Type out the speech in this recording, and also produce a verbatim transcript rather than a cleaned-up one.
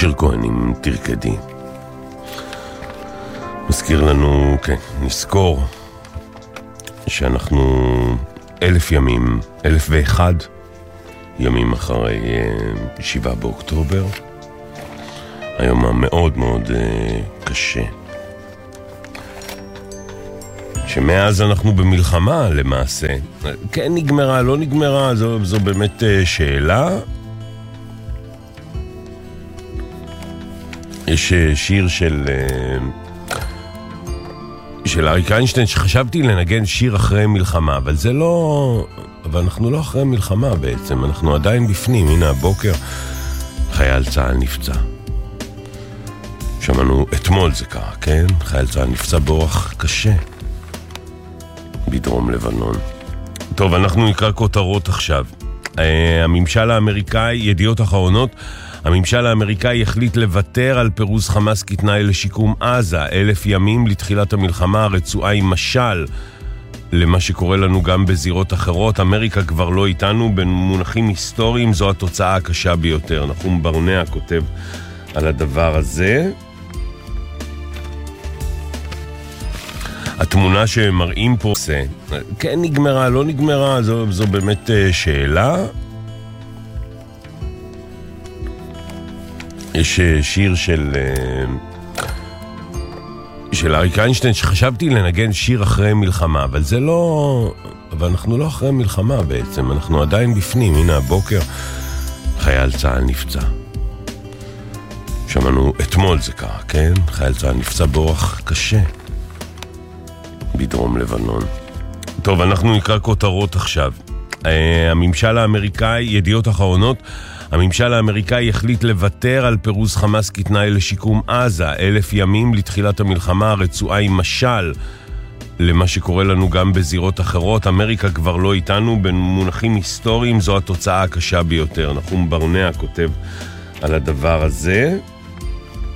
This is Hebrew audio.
אושר כהן עם תרקדי. מזכיר לנו, כן, נזכור שאנחנו אלף ימים, אלף ואחד ימים אחרי שבעה באוקטובר. היום המאוד מאוד קשה. שמאז אנחנו במלחמה למעשה. כן נגמרה, לא נגמרה, זו, זו באמת שאלה. יש שיר של של אריק איינשטיין שחשבתי לנגן שיר אחרי מלחמה, אבל זה לא, אבל אנחנו לא אחרי מלחמה בעצם, אנחנו עדיין בפנים. הנה הבוקר חייל צהל נפצע. שמענו אתמול זה קרה, כן? חייל צהל נפצע באורח קשה בדרום לבנון. טוב, אנחנו נקרא כותרות עכשיו. הממשל האמריקאי, ידיעות אחרונות, הממשל האמריקאי החליט לוותר על פירוז חמאס כתנאי לשיקום עזה. אלף ימים לתחילת המלחמה, הרצועה היא משל למה שקורה לנו גם בזירות אחרות. אמריקה כבר לא איתנו, במונחים היסטוריים זו התוצאה הקשה ביותר. נחום ברנע כותב על הדבר הזה. התמונה שמראים פה, זה, כן נגמרה, לא נגמרה, זו, זו באמת שאלה. יש שיר של של אריק איינשטיין שחשבתי לנגן שיר אחרי מלחמה, אבל זה לא, אבל אנחנו לא אחרי מלחמה בעצם, אנחנו עדיין בפנים. הנה הבוקר חייל צהל נפצע. שמענו אתמול זה קרה, כן? חייל צהל נפצע באורח קשה בדרום לבנון. טוב, אנחנו נקרא כותרות עכשיו. הממשל האמריקאי, ידיעות אחרונות, הממשל האמריקאי החליט לוותר על פירוז חמאס כתנאי לשיקום עזה. אלף ימים לתחילת המלחמה, הרצועה היא משל למה שקורה לנו גם בזירות אחרות. אמריקה כבר לא איתנו, במונחים היסטוריים זו התוצאה הקשה ביותר. נחום ברנע כותב על הדבר הזה.